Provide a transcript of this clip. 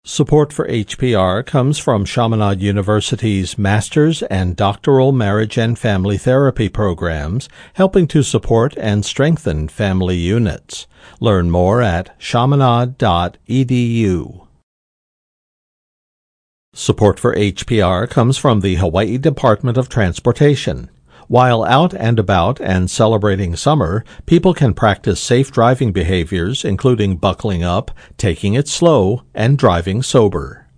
Support for HPR comes from Chaminade University's Master's and Doctoral Marriage and Family Therapy programs, helping to support and strengthen family units. Learn more at chaminade.edu. Support for HPR comes from the Hawaii Department of Transportation. While out and about and celebrating summer, people can practice safe driving behaviors, including buckling up, taking it slow, and driving sober.